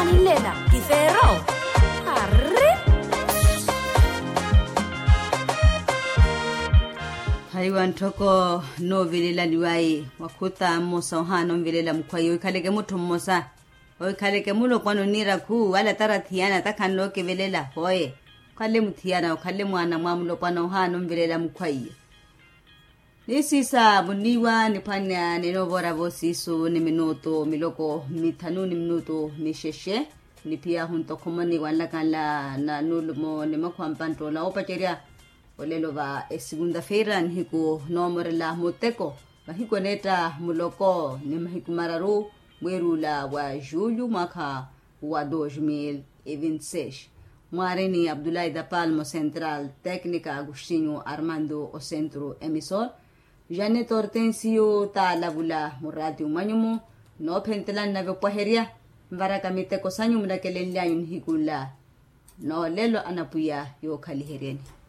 lela kifero arre haiwan thoko no vilela liwai wakuta mosa ohano vilela mkwayo ikaleke mutu mosa o ikaleke mulo kwano nira ku wala tarathiana takanlo ke velela hoye kale muthiana o kale mwana mwamulo kwano ohano vilela mkwayo nisisa buniwa nipanya ninovora vosiso ni minuto miloko mitanu ni minuto misheshe ni pia hunto komoni wala kala na nulumo ni makwampanto la opacheria olelo va segunda-feira nihiku nomore la moteko mahiko neta muloko ni mahiku mararu mwerula wa julho mwaka wa 2026 Mwareni Abdullahi da Palmo Central Técnica Agostinho Armando o Centro Emissor Janet Hortensio ta lavula murati umanyumu no pentelan na vekwaheria mvaraka miteko sanyu mnakelele ayun hikula no lelo anapuya yo kalihereni